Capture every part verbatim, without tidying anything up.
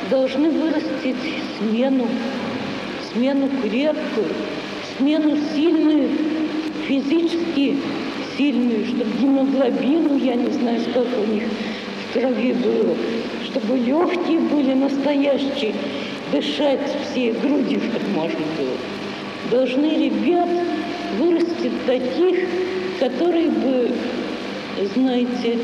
должны вырастить смену, смену крепкую, смену сильную, физически сильную, чтобы гемоглобину, я не знаю, сколько у них в крови было, чтобы легкие были настоящие, дышать всей грудью, чтобы можно было. Должны ребят вырастить таких, которые бы, знаете,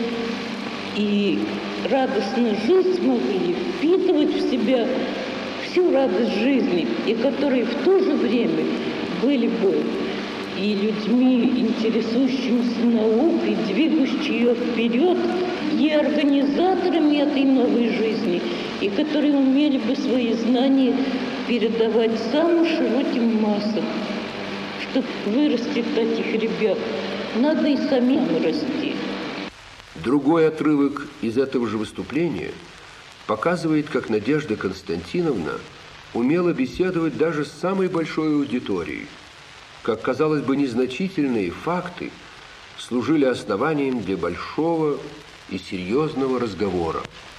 и радостно жить могли, впитывать в себя всю радость жизни, и которые в то же время были бы и людьми, интересующимися наукой, двигающими ее вперед, и организаторами этой новой жизни, и которые умели бы свои знания передавать самым широким массам. Чтобы вырастить таких ребят, надо и самим расти. Другой отрывок из этого же выступления показывает, как Надежда Константиновна умела беседовать даже с самой большой аудиторией. Как, казалось бы, незначительные факты служили основанием для большого и серьезного разговора.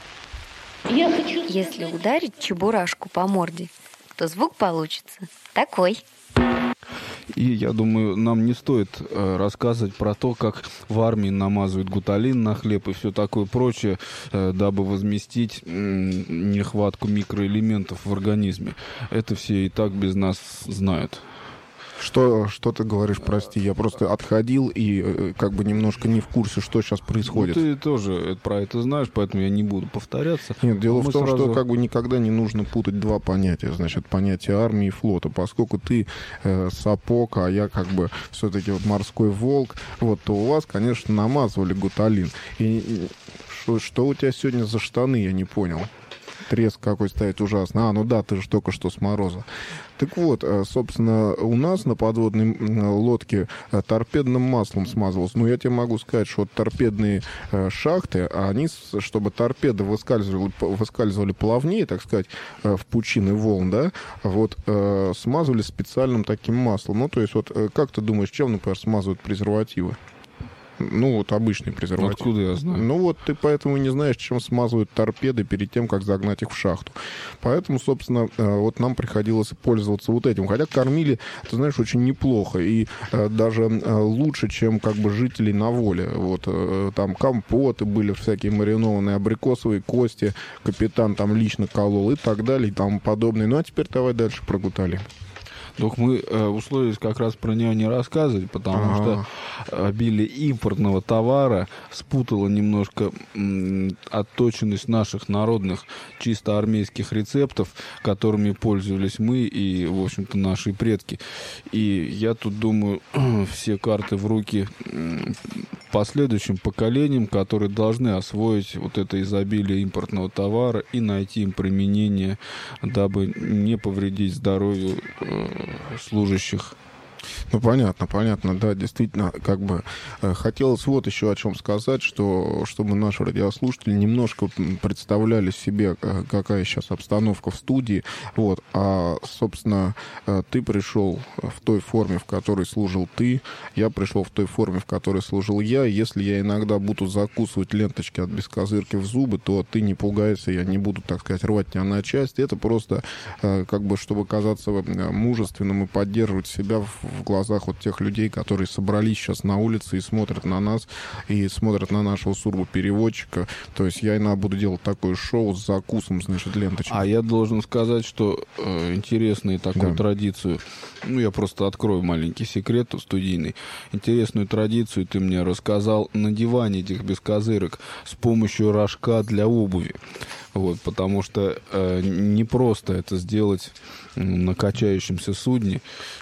Я хочу... Если ударить чебурашку по морде, то звук получится такой. И я думаю, нам не стоит э, рассказывать про то, как в армии намазывают гуталин на хлеб и все такое прочее, э, дабы возместить э, нехватку микроэлементов в организме. Это все и так без нас знают. Что, что ты говоришь, прости, я просто отходил и э, как бы немножко не в курсе, что сейчас происходит. Ну, ты тоже про это знаешь, поэтому я не буду повторяться. Нет, дело Мы в том, сразу... что как бы никогда не нужно путать два понятия, значит, понятие армии и флота, поскольку ты э, сапог, а я как бы все-таки вот морской волк, вот, то у вас, конечно, намазывали гуталин. И, и что, что у тебя сегодня за штаны, я не понял. Треск какой стоит ужасно. А, ну да, ты же только что с мороза. Так вот, собственно, у нас на подводной лодке торпедным маслом смазывалось. Ну, я тебе могу сказать, что вот торпедные шахты, они, чтобы торпеды выскальзывали, выскальзывали плавнее, так сказать, в пучины волн, да, вот, смазывали специальным таким маслом. Ну, то есть, вот, как ты думаешь, чем, например, смазывают презервативы? Ну, вот обычный презерватив. Откуда я знаю? Ну, вот ты поэтому не знаешь, чем смазывают торпеды перед тем, как загнать их в шахту. Поэтому, собственно, вот нам приходилось пользоваться вот этим. Хотя кормили, ты знаешь, очень неплохо. И даже лучше, чем как бы жители на воле. Вот там компоты были, всякие маринованные абрикосовые кости. Капитан там лично колол и так далее, и тому подобное. Ну, а теперь давай дальше про гуталин. Только мы э, условились как раз про нее не рассказывать, потому А-а-а. что обилие импортного товара спутало немножко м, отточенность наших народных чисто армейских рецептов, которыми пользовались мы и, в общем-то, наши предки. И я тут думаю, все карты в руки м, последующим поколениям, которые должны освоить вот это изобилие импортного товара и найти им применение, дабы не повредить здоровью э, служащих. Ну, понятно, понятно, да, действительно, как бы э, хотелось вот еще о чем сказать, что, чтобы наши радиослушатели немножко представляли себе, э, какая сейчас обстановка в студии, вот, а, собственно, э, ты пришел в той форме, в которой служил ты, я пришел в той форме, в которой служил я, если я иногда буду закусывать ленточки от бескозырки в зубы, то ты не пугайся, я не буду, так сказать, рвать тебя на части, это просто, э, как бы, чтобы казаться мужественным и поддерживать себя в, в глазах вот тех людей, которые собрались сейчас на улице и смотрят на нас, и смотрят на нашего сурбо-переводчика. То есть я иногда буду делать такое шоу с закусом, значит, ленточек. А я должен сказать, что э, интересную такую да. традицию, ну, я просто открою маленький секрет студийный. Интересную традицию ты мне рассказал надевание этих бескозырок с помощью рожка для обуви. Вот, потому что э, не просто это сделать на качающемся судне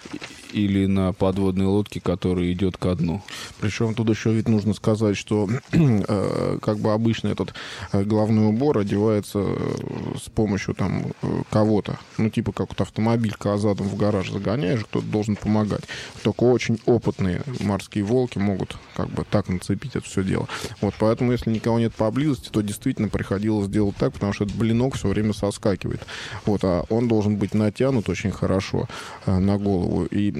или на подводной лодке, которая идет ко дну. Причем тут еще ведь нужно сказать, что э, как бы обычно этот э, головной убор одевается э, с помощью там э, кого-то. Ну, типа как вот автомобиль задом в гараж загоняешь, кто-то должен помогать. Только очень опытные морские волки могут как бы так нацепить это все дело. Вот, поэтому, если никого нет поблизости, то действительно приходилось делать так, потому что этот блинок все время соскакивает. Вот, а он должен быть натянут очень хорошо э, на голову. И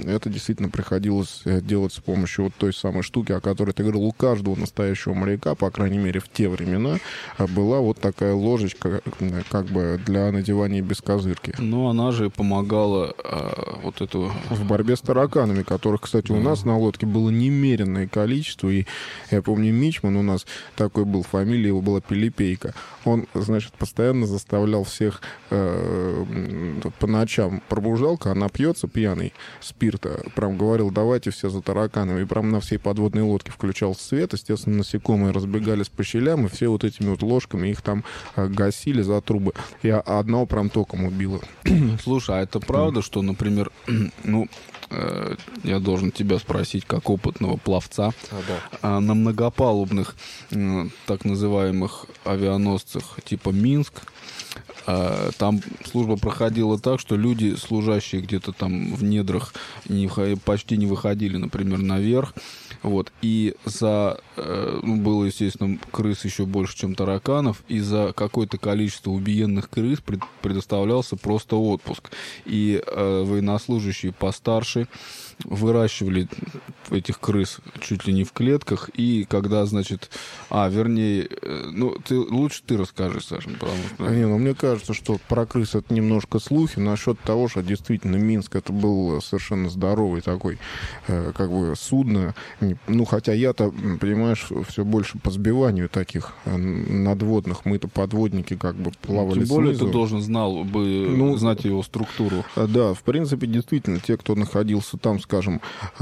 это действительно приходилось делать с помощью вот той самой штуки, о которой ты говорил. У каждого настоящего моряка, по крайней мере, в те времена, была вот такая ложечка, как бы для надевания бескозырки. Ну, она же помогала а, вот эту... В борьбе с тараканами, которых, кстати, да. у нас на лодке было немеренное количество. И я помню, Мичман у нас такой был, фамилия его была Пилипейко. Он, значит, постоянно заставлял всех э, по ночам пробуждалка, она пьется пьяный спирта, прям говорил, давайте все за тараканами. И прям на всей подводной лодке включал свет. Естественно, насекомые разбегались по щелям, и все вот этими вот ложками их там э, гасили за трубы. Я одного прям током убила. Слушай, а это правда, что, например, ну, э, я должен тебя спросить, как опытного пловца, а, да. э, на многопалубных э, так называемых авианосцах типа Минск, э, там служба проходила так, что люди, служащие где-то там в недрах, не, почти не выходили, например, наверх. Вот, и за, э, ну, было, естественно, крыс еще больше, чем тараканов, и за какое-то количество убиенных крыс пред, предоставлялся просто отпуск. И э, военнослужащие постарше выращивали этих крыс чуть ли не в клетках, и когда, значит, а, вернее, э, ну, ты, лучше ты расскажи, Саша, потому что... Не, ну, мне кажется, что про крыс это немножко слухи, насчет того, что действительно Минск это был совершенно здоровый такой, э, как бы, судно. Ну, хотя я-то, понимаешь, все больше по сбиванию таких надводных. Мы-то подводники как бы плавали снизу. Тем более снизу. ты должен знал бы ну, знать его структуру. Да, в принципе, действительно, те, кто находился там, скажем,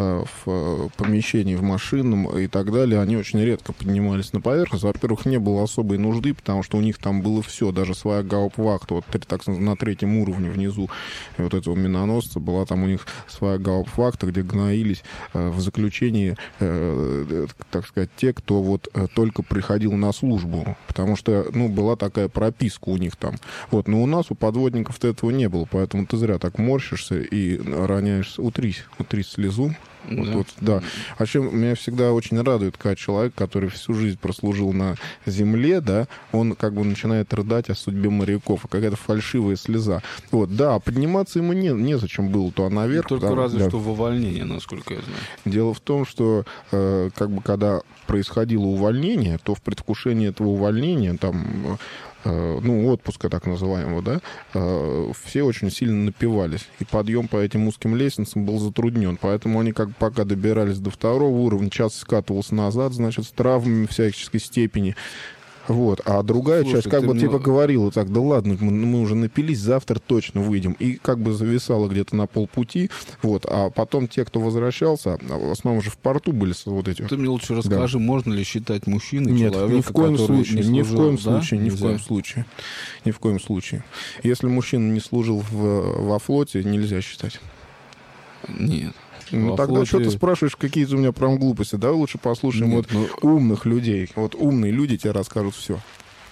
в помещении, в машинном и так далее, они очень редко поднимались на поверхность. Во-первых, не было особой нужды, потому что у них там было все, даже своя гауптвахта, вот так на третьем уровне внизу вот этого миноносца была там у них своя гауптвахта, где гноились в заключении, так сказать, те, кто вот только приходил на службу, потому что, ну, была такая прописка у них там. Вот, но у нас, у подводников-то этого не было, поэтому ты зря так морщишься и роняешься. Утрись, утрись слезу. Вот, да. Вот, да. А чем меня всегда очень радует, когда человек, который всю жизнь прослужил на земле, да, он как бы начинает рыдать о судьбе моряков, какая-то фальшивая слеза. Вот, да, подниматься ему не, незачем было то наверх. Только там, разве да. что в увольнении, насколько я знаю. Дело в том, что э, как бы когда происходило увольнение, то в предвкушении этого увольнения там... ну, отпуска так называемого, да, все очень сильно напивались. И подъем по этим узким лестницам был затруднен. Поэтому они как пока добирались до второго уровня, час скатывался назад, значит, с травмами всяческой степени. Вот. А другая Слушай, часть как бы мне... типа говорила так, да ладно, мы, мы уже напились, завтра точно выйдем. И как бы зависала где-то на полпути. Вот. А потом те, кто возвращался, в основном же в порту были вот эти... Ты мне лучше расскажи, да. можно ли считать мужчиной Нет, человека, ни в коем случае, не ни в коем да? случае, ни в коем случае. Ни в коем случае. Если мужчина не служил в, во флоте, нельзя считать. Нет. Ну, тогда флоте... что ты спрашиваешь, какие-то у меня прям глупости? Давай лучше послушаем Нет, вот ну... умных людей. Вот умные люди тебе расскажут все.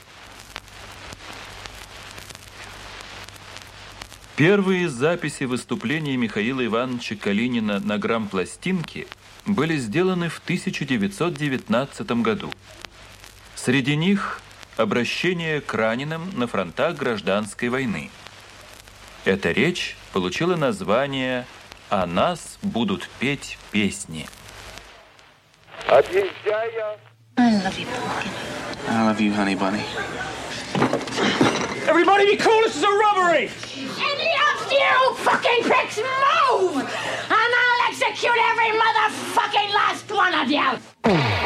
Первые записи выступлений Михаила Ивановича Калинина на грампластинке были сделаны в тысяча девятьсот девятнадцатом году. Среди них обращение к раненым на фронтах гражданской войны. Эта речь получила название «О нас будут петь песни». Отъезжая... I love you, pumpkin. I love you, honey bunny. Everybody be cool, this is a robbery! Any of you fucking pricks move! And I'll execute every motherfucking last one of you!